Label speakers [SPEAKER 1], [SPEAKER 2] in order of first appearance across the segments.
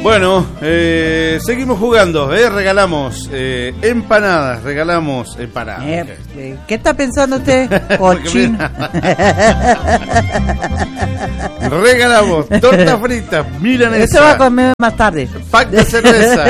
[SPEAKER 1] Bueno, seguimos jugando, regalamos empanadas,
[SPEAKER 2] ¿Qué está pensando usted, cochino?
[SPEAKER 1] Regalamos tortas fritas, milanesa.
[SPEAKER 2] Eso va a comer más tarde.
[SPEAKER 1] Pack de cerveza.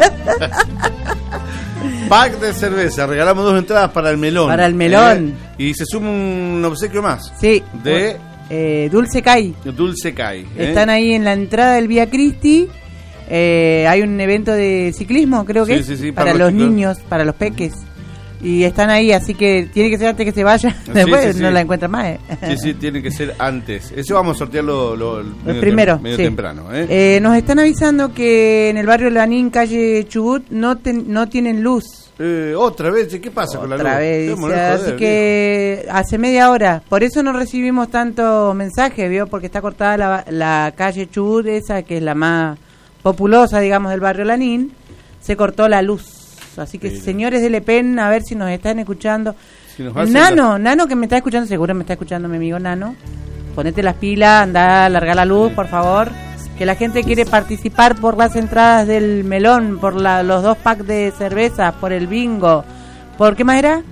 [SPEAKER 1] Pack de cerveza, regalamos 2 entradas para el melón.
[SPEAKER 2] Para el melón.
[SPEAKER 1] Y se suma un obsequio más.
[SPEAKER 2] Sí.
[SPEAKER 1] De
[SPEAKER 2] Dulce Cay.
[SPEAKER 1] Dulce Cay.
[SPEAKER 2] Están ahí en la entrada del Vía Cristi. Hay un evento de ciclismo, creo que
[SPEAKER 1] sí,
[SPEAKER 2] para los niños, para los peques. Y están ahí, así que tiene que ser antes que se vaya. Después no la encuentran más.
[SPEAKER 1] Sí, tiene que ser antes. Eso vamos a sortearlo
[SPEAKER 2] primero,
[SPEAKER 1] medio temprano.
[SPEAKER 2] Nos están avisando que en el barrio Lanín, calle Chubut, no tienen luz.
[SPEAKER 1] Otra vez, ¿qué pasa con la luz?
[SPEAKER 2] Otra vez, así que hace media hora. Por eso no recibimos tanto mensaje, ¿vio? Porque está cortada la calle Chubut, esa que es la más populosa, digamos, del barrio Lanín. Se cortó la luz. Así que, señores de Le Pen, a ver si nos están escuchando. Si Nano, que me está escuchando, seguro me está escuchando mi amigo Nano. Ponete las pilas, anda a largar la luz, por favor. Que la gente quiere participar por las entradas del melón, por los 2 packs de cerveza, por el bingo. ¿Por qué más era?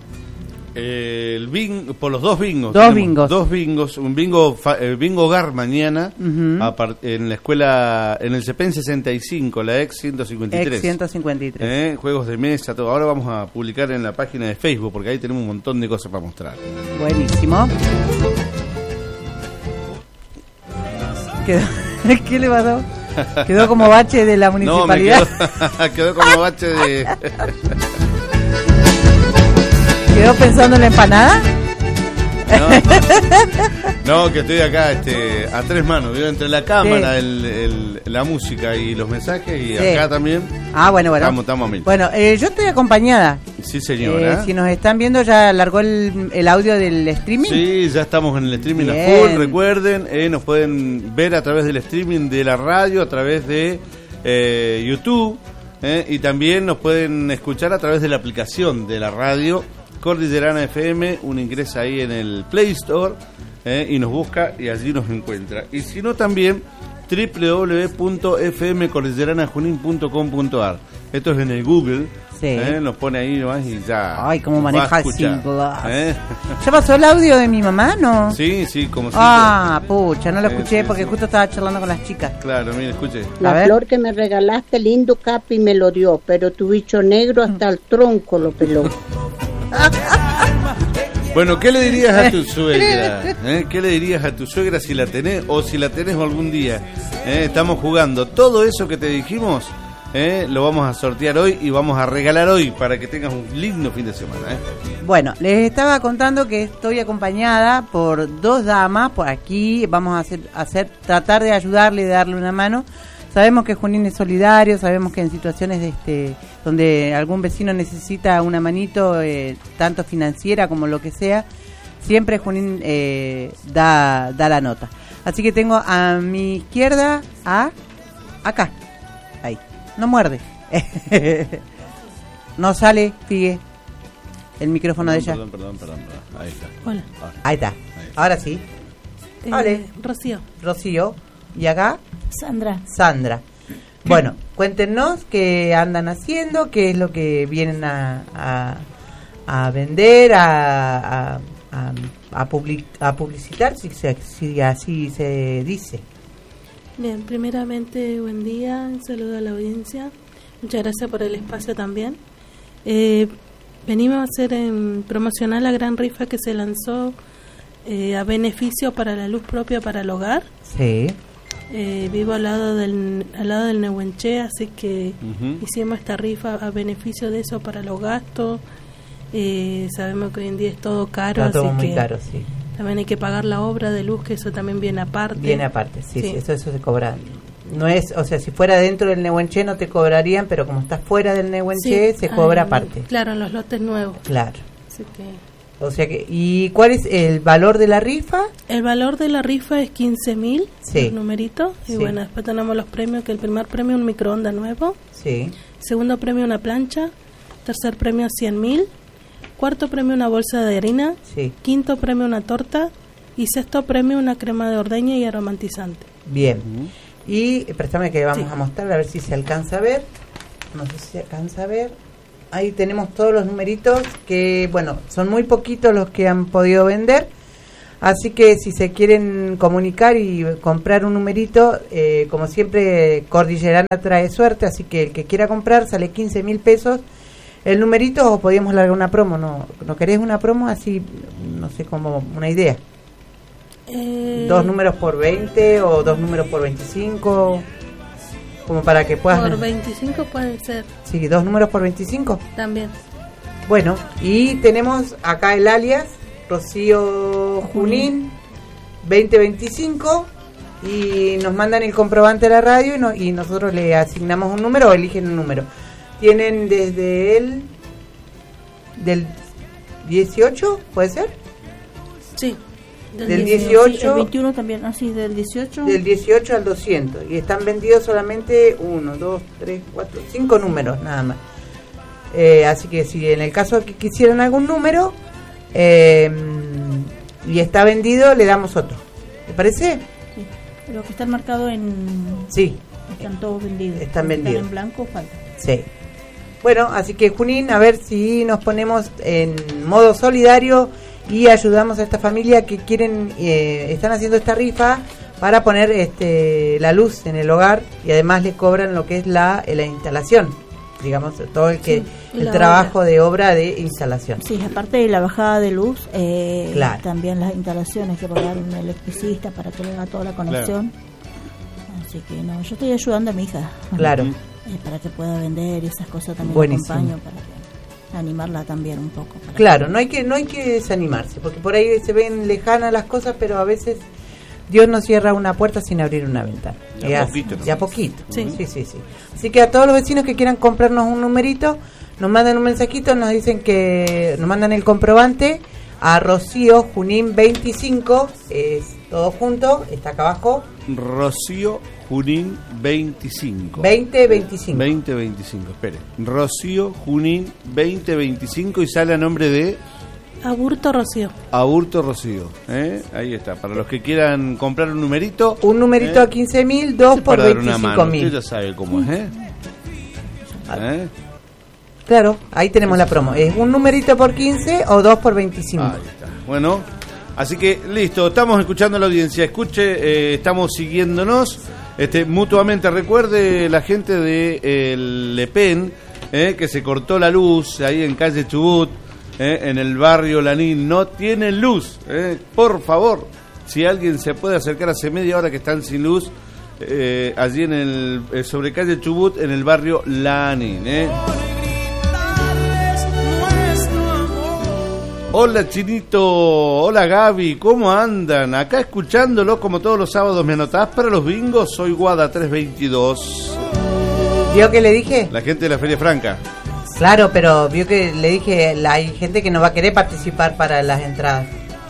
[SPEAKER 1] Por los 2 bingos.
[SPEAKER 2] 2 bingos.
[SPEAKER 1] 2 bingos. Un bingo hogar mañana en la escuela, en el CEPEN 65, la ex 153.
[SPEAKER 2] Ex 153.
[SPEAKER 1] Juegos de mesa, todo. Ahora vamos a publicar en la página de Facebook porque ahí tenemos un montón de cosas para mostrar.
[SPEAKER 2] Buenísimo. ¿Qué le pasó? Quedó como bache de la municipalidad.
[SPEAKER 1] No, quedó como bache de...
[SPEAKER 2] ¿Quedó pensando en la empanada?
[SPEAKER 1] No, que estoy acá a 3 manos, ¿vio? Entre la cámara, la música y los mensajes, y acá también.
[SPEAKER 2] Bueno.
[SPEAKER 1] Estamos a 1000.
[SPEAKER 2] Bueno, yo estoy acompañada.
[SPEAKER 1] Sí, señora.
[SPEAKER 2] Si nos están viendo, ya largó el audio del streaming.
[SPEAKER 1] Sí, ya estamos en el streaming a full. Recuerden, nos pueden ver a través del streaming de la radio, a través de YouTube, y también nos pueden escuchar a través de la aplicación de la radio Cordillerana FM. Uno ingresa ahí en el Play Store y nos busca y allí nos encuentra. Y si no, también www.fmcordilleranajunin.com.ar. Esto es en el Google. Nos pone ahí nomás y ya.
[SPEAKER 2] Ay, cómo maneja el singular. ¿Ya pasó el audio de mi mamá, no?
[SPEAKER 1] Sí, como si.
[SPEAKER 2] Pucha, no lo escuché porque justo estaba charlando con las chicas.
[SPEAKER 1] Claro, mire, escuche.
[SPEAKER 3] La flor que me regalaste, lindo Capi me lo dio, pero tu bicho negro hasta el tronco lo peló.
[SPEAKER 1] Bueno, ¿qué le dirías a tu suegra? ¿Qué le dirías a tu suegra si la tenés o si la tenés algún día? Estamos jugando. Todo eso que te dijimos, lo vamos a sortear hoy y vamos a regalar hoy para que tengas un lindo fin de semana.
[SPEAKER 2] Bueno, les estaba contando que estoy acompañada por 2 damas. Por aquí vamos a tratar de ayudarle, de darle una mano. Sabemos que Junín es solidario, sabemos que en situaciones donde algún vecino necesita una manito, tanto financiera como lo que sea, siempre Junín da la nota. Así que tengo a mi izquierda acá, ahí, no muerde, no sale, sigue el micrófono de ella.
[SPEAKER 1] Perdón, ahí está.
[SPEAKER 4] Hola.
[SPEAKER 2] Ahí está, ahora sí. Vale. Rocío. ¿Y acá? Sandra. Bueno, cuéntenos qué andan haciendo, qué es lo que vienen a vender, a publicitar, si así se dice.
[SPEAKER 4] Bien, primeramente, buen día, un saludo a la audiencia. Muchas gracias por el espacio también. Venimos a promocionar la gran rifa que se lanzó a beneficio para la luz propia para el hogar.
[SPEAKER 2] Sí.
[SPEAKER 4] Vivo al lado del Nehuenche, así que hicimos esta rifa a beneficio de eso para los gastos. Sabemos que hoy en día es todo caro,
[SPEAKER 2] está todo
[SPEAKER 4] así
[SPEAKER 2] muy
[SPEAKER 4] que
[SPEAKER 2] caro, sí.
[SPEAKER 4] También hay que pagar la obra de luz, que eso también viene aparte.
[SPEAKER 2] Sí. Eso se cobra. No es, o sea, si fuera dentro del Nehuenche no te cobrarían, pero como está fuera del Nehuenche se cobra aparte.
[SPEAKER 4] Claro, en los lotes nuevos.
[SPEAKER 2] Claro.
[SPEAKER 4] Así que...
[SPEAKER 2] O sea que, ¿y cuál es el valor de la rifa?
[SPEAKER 4] El valor de la rifa es 15.000, el numerito. Y bueno, después tenemos los premios, que el primer premio un microondas nuevo.
[SPEAKER 2] Sí.
[SPEAKER 4] Segundo premio una plancha. Tercer premio 100.000. Cuarto premio una bolsa de harina.
[SPEAKER 2] Sí.
[SPEAKER 4] Quinto premio una torta. Y sexto premio una crema de ordeña y aromatizante.
[SPEAKER 2] Bien. Y préstame que vamos a mostrar a ver si se alcanza a ver. No sé si se alcanza a ver. Ahí tenemos todos los numeritos que, bueno, son muy poquitos los que han podido vender. Así que si se quieren comunicar y comprar un numerito, como siempre, Cordillerana trae suerte. Así que el que quiera comprar sale 15.000 pesos el numerito, o podíamos largar una promo. ¿No querés una promo? Así, no sé, como una idea. 2 números por 20 o 2 números por 25, como para que puedas...
[SPEAKER 4] Por 25 puede ser.
[SPEAKER 2] Sí, 2 números por 25.
[SPEAKER 4] También.
[SPEAKER 2] Bueno, y tenemos acá el alias, Rocío Junín 2025, y nos mandan el comprobante a la radio y nosotros le asignamos un número o eligen un número. Tienen desde del 18, ¿puede ser?
[SPEAKER 4] Sí.
[SPEAKER 2] Del 18,
[SPEAKER 5] el 21 también, así del 18.
[SPEAKER 2] Del 18 al 200. Y están vendidos solamente 1, 2, 3, 4, 5 números nada más. Así que si en el caso que quisieran algún número y está vendido, le damos otro. ¿Te parece?
[SPEAKER 5] Sí. Los que están marcados en...
[SPEAKER 2] Sí.
[SPEAKER 5] Están todos vendidos.
[SPEAKER 2] Están vendidos.
[SPEAKER 5] Están en blanco, falta.
[SPEAKER 2] Sí. Bueno, así que Junín, a ver si nos ponemos en modo solidario y ayudamos a esta familia que quieren, están haciendo esta rifa para poner la luz en el hogar, y además le cobran lo que es la instalación, digamos, todo el trabajo de obra de instalación.
[SPEAKER 5] Sí, aparte de la bajada de luz,
[SPEAKER 2] claro,
[SPEAKER 5] también las instalaciones, que pagar un electricista para que le haga toda la conexión. Claro. Así que no, yo estoy ayudando a mi hija.
[SPEAKER 2] Claro.
[SPEAKER 5] Para que pueda vender y esas cosas también.
[SPEAKER 2] Buenísimo.
[SPEAKER 5] Acompaño para que animarla también un poco.
[SPEAKER 2] Claro, no hay que desanimarse, porque por ahí se ven lejanas las cosas, pero a veces Dios no cierra una puerta sin abrir una ventana.
[SPEAKER 1] De a poquito.
[SPEAKER 2] De a poquito.
[SPEAKER 4] Sí.
[SPEAKER 2] Sí. Así que a todos los vecinos que quieran comprarnos un numerito, nos mandan un mensajito, nos dicen que nos mandan el comprobante a Rocío Junín 25, es todo junto, está acá abajo.
[SPEAKER 1] Rocío Junín 25.
[SPEAKER 2] 2025,
[SPEAKER 1] espere. Rocío Junín 2025, y sale a nombre de
[SPEAKER 4] Aburto Rocío.
[SPEAKER 1] Aburto Rocío. Ahí está. Para los que quieran comprar un numerito.
[SPEAKER 2] Un numerito a 15.000, 2 por 25.000.
[SPEAKER 1] Usted ya sabe cómo es,
[SPEAKER 2] Claro, ahí tenemos la promo. Es un numerito por 15 o 2 por 25.
[SPEAKER 1] Ahí está. Bueno, así que listo, estamos escuchando a la audiencia. Escuche, estamos siguiéndonos mutuamente. Recuerde la gente de Le Pen, que se cortó la luz ahí en calle Chubut, en el barrio Lanín. No tienen luz. Por favor, si alguien se puede acercar, hace media hora que están sin luz, allí en el sobre calle Chubut, en el barrio Lanín. Hola Chinito, hola Gaby, ¿cómo andan? Acá escuchándolo como todos los sábados. ¿Me anotás para los bingos? Soy Guada 322.
[SPEAKER 2] ¿Vio que le dije?
[SPEAKER 1] La gente de la Feria Franca.
[SPEAKER 2] Claro, pero vio que le dije, hay gente que no va a querer participar para las entradas.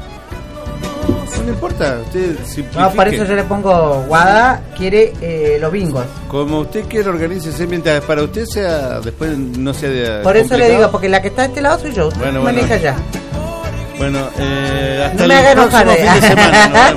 [SPEAKER 1] No importa, usted simplifique.
[SPEAKER 2] No, por eso yo le pongo Guada quiere los bingos.
[SPEAKER 1] Como usted quiera, organícese mientras para usted sea, después no sea de
[SPEAKER 2] por eso
[SPEAKER 1] complicado.
[SPEAKER 2] le digo, porque la que está de este lado soy yo. Usted maneja ya.
[SPEAKER 1] Bueno, hasta
[SPEAKER 2] no me haga enojar.
[SPEAKER 1] fin de semana.